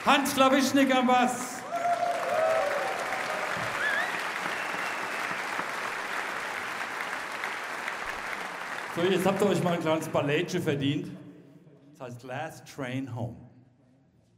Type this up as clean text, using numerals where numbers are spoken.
Hans Klawischnik am Bass. So, jetzt habt ihr euch mal ein kleines Ballettchen verdient. Das heißt Last Train Home.